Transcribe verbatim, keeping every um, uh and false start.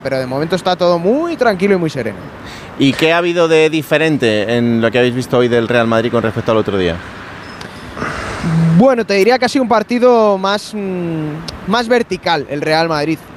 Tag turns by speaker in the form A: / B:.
A: pero de momento está todo muy tranquilo y muy sereno.
B: ¿Y qué ha habido de diferente en lo que habéis visto hoy del Real Madrid con respecto al otro día?
A: Bueno, te diría que ha sido un partido más, mmm, más vertical el Real Madrid.